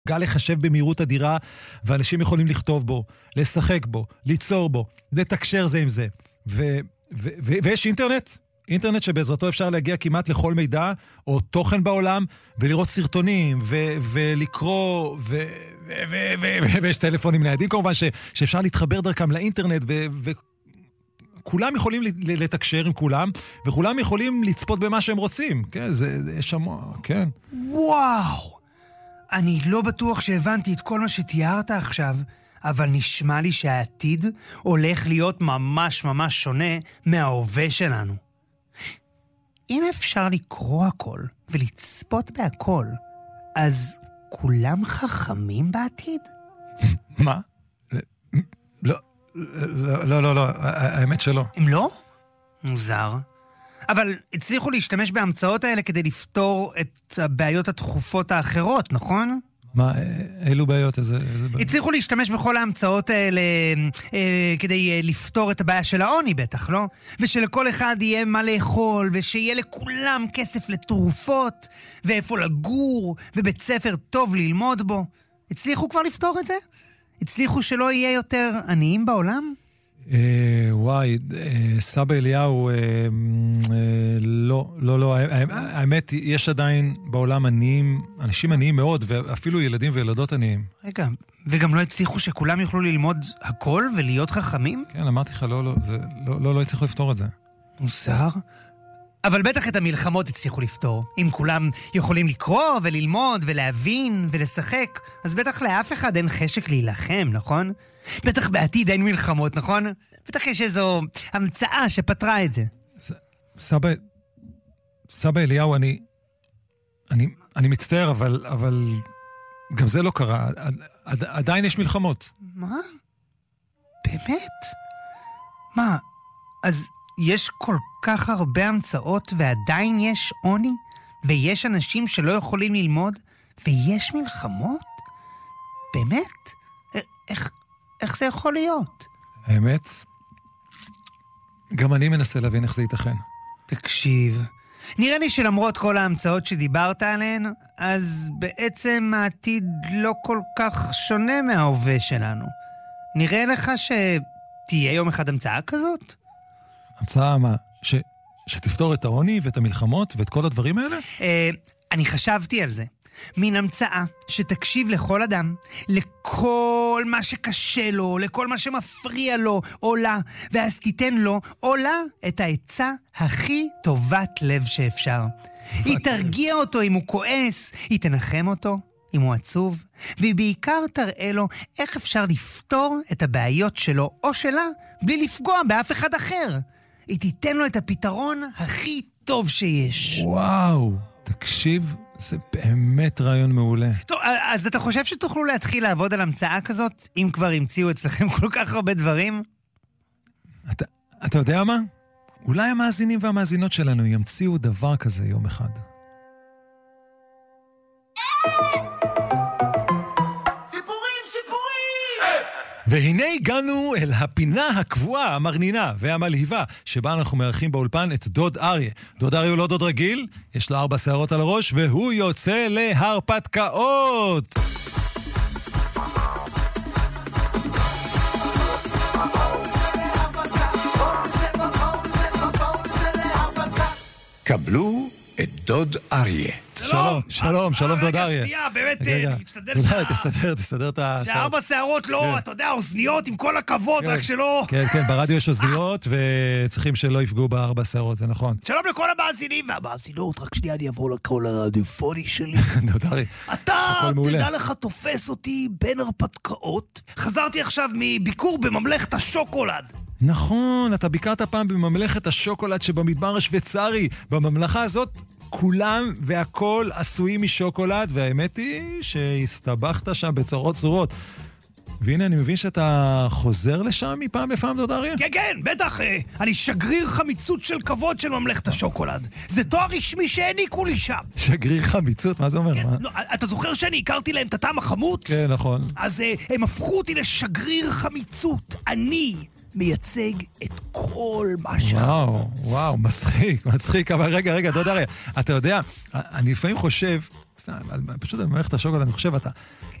גל לחשב במהירות אדירה, ואנשים יכולים לכתוב בו, לשחק בו, ליצור בו, לתקשר זה עם זה. ויש אינטרנט שבעזרתו אפשר להגיע כמעט לכל מידע או תוכן בעולם, ולראות סרטונים, ולקרוא, ויש טלפונים ניידים כמובן, שאפשר להתחבר דרכם לאינטרנט, כולם יכולים לתקשר עם כולם, וכולם יכולים לצפות במה שהם רוצים. כן, יש המון, כן. וואו! אני לא בטוח שהבנתי את כל מה שתיארת עכשיו, אבל נשמע לי שהעתיד הולך להיות ממש ממש שונה מההווה שלנו. אם אפשר לקרוא הכל ולצפות בהכל, אז כולם חכמים בעתיד? מה? לא, האמת שלא. הם לא? מוזר. אבל הצליחו להשתמש בהמצאות האלה כדי לפתור את הבעיות הדחופות האחרות, נכון? מה, אילו בעיות? איזה בעיות? הצליחו להשתמש בכל ההמצאות האלה כדי לפתור את הבעיה של העוני בטח, לא? ושלכל אחד יהיה מה לאכול, ושיהיה לכולם כסף לתרופות, ואיפה לגור, ובית ספר טוב ללמוד בו. הצליחו כבר לפתור את זה? הצליחו שלא יהיה יותר עניים בעולם? וואי, סבא אליהו, לא, האמת, יש עדיין בעולם עניים, אנשים עניים מאוד, ואפילו ילדים וילדות עניים. רגע, וגם לא הצליחו שכולם יוכלו ללמוד הכל ולהיות חכמים? כן, אמרתי לך, לא הצליחו לפתור את זה. מוזר. אבל בטח את המלחמות הצליחו לפתור. אם כולם יכולים לקרוא וללמוד ולהבין ולשחק, אז בטח לאף אחד אין חשק להילחם, נכון? בטח בעתיד אין מלחמות, נכון? בטח יש איזו המצאה שפתרה את זה. סבא אליהו, אני מצטער, אבל גם זה לא קרה. עדיין יש מלחמות. מה? באמת? מה? אז יש כל כך הרבה המצאות ועדיין יש עוני? ויש אנשים שלא יכולים ללמוד? ויש מלחמות? באמת? איך זה יכול להיות? האמת, גם אני מנסה להבין איך זה ייתכן. תקשיב, נראה לי שלמרות כל ההמצאות שדיברת עליהן, אז בעצם העתיד לא כל כך שונה מההווה שלנו. נראה לך שתהיה יום אחד המצאה כזאת? המצאה מה? שתפתור את העוני ואת המלחמות ואת כל הדברים האלה? אני חשבתי על זה. מין המצאה שתקשיב לכל אדם, לכל מה שקשה לו, לכל מה שמפריע לו או לה, ואז תיתן לו או לה את העצה הכי טובת לב שאפשר. היא תרגיע אותו אם הוא כועס, היא תנחם אותו אם הוא עצוב, והיא בעיקר תראה לו איך אפשר לפתור את הבעיות שלו או שלה בלי לפגוע באף אחד אחר. היא תיתן לו את הפתרון הכי טוב שיש. וואו, תקשיב, זה באמת רעיון מעולה. טוב, אז אתה חושב שתוכלו להתחיל לעבוד על המצאה כזאת, אם כבר המציאו אצלכם כל כך הרבה דברים? אתה יודע מה? אולי המאזינים והמאזינות שלנו ימציאו דבר כזה יום אחד. והנה הגענו אל הפינה הקבועה, המרנינה והמלהיבה, שבה אנחנו מארחים באולפן את דוד אריה. דוד אריה הוא לא דוד רגיל, יש לו 4 שערות על הראש, והוא יוצא להרפתקאות. קבלו את דוד אריה. שלום דוד אריה. רגע, שנייה, באמת, אני משתדל תסתדר את השערות. 4 שערות לא, אתה יודע, אוזניות עם כל הכבוד, רק שלא... כן, ברדיו יש אוזניות, וצריכים שלא יפגעו ב4 שערות, זה נכון. שלום לכל המאזינים והמאזינות, רק שנייה אני אעבור לקול הרדיופוני שלי. דוד אריה, אתה, תדע לך, תופס אותי בין הרפתקאות. חזרתי עכשיו מביקור בממלכת השוקולד. נכון, אתה ביקרת פעם בממלכת השוקולד שבמדבר השוויצרי. בממלכה הזאת כולם והכל עשויים משוקולד, והאמת היא שהסתבכת שם בצרות צורות. והנה, אני מבין שאתה חוזר לשם מפעם לפעם, דוד אריה? כן, בטח. אני שגריר חמיצות של כבוד של ממלכת השוקולד. זה תואר רשמי שהעניקו לי שם. שגריר חמיצות? מה זה אומר? כן, אתה זוכר שאני הכרתי להם את הטעם החמוץ? כן, נכון. אז הם הפכו אותי לשגריר חמיצות. אני מייצג את כל מה וואו, מצחיק, אבל רגע, דוד אריה, אתה יודע, אני לפעמים חושב, סתם, פשוט על מערכת השוקולד, אני חושב,